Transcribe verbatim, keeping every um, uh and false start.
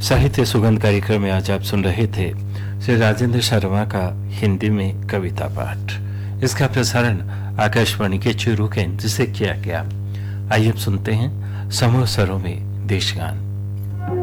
साहित्य सुगंध कार्यक्रम में आज आप सुन रहे थे श्री राजेंद्र शर्मा का हिंदी में कविता पाठ। इसका प्रसारण आकाशवाणी के चूरू केंद्र से किया गया। आइए अब सुनते हैं समूह स्वरों में देशगान।